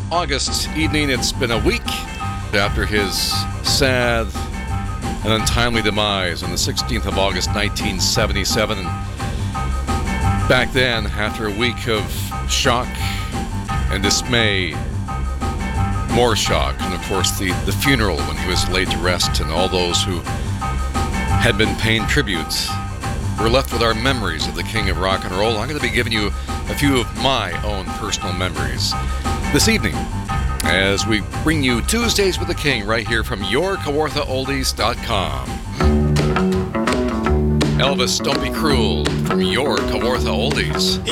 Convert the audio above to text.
August evening. It's been a week after his sad and untimely demise on the 16th of August, 1977. And back then, after a week of shock and dismay, more shock, and of course the funeral when he was laid to rest, and all those who had been paying tributes, we're left with our memories of the king of rock and roll. I'm going to be giving you a few of my own personal memories this evening as we bring you Tuesdays with the King right here from YourKawarthaOldies.com. Elvis, Don't Be Cruel from Your Kawartha Oldies.